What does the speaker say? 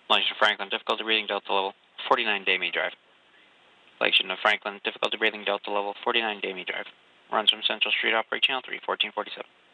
Location of Franklin, difficulty breathing Delta level 49 Damie Drive. Location of Franklin, difficulty breathing Delta level 49 Damie Drive. Runs from Central Street, operate channel 3, 1447.